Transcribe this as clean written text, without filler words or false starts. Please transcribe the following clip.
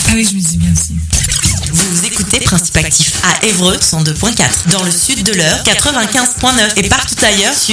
Ah oui, je me dis bien aussi. Vous écoutez Principe Actif à Évreux 102.4, dans le sud de l'Eure 95.9 et partout ailleurs sur